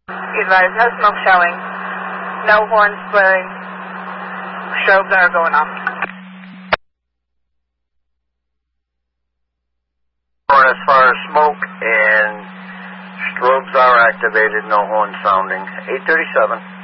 Advise, no smoke showing, no horns blaring, strobes are going off. As far as smoke and strobes are activated, no horn sounding. 837.